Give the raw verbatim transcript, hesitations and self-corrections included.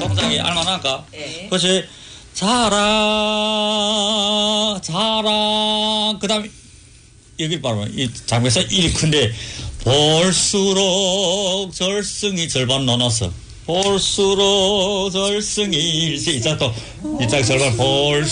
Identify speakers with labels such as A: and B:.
A: 동작이 알만할까?
B: 예.
A: 그렇지. 자라, 자라. 그 다음에, 여기 봐봐. 이 장면에서 일이 큰데, 볼수록 절승이 절반 나눠서. 볼수록 절승이 일시. 이 짝도, 이 짝 절반, 볼수록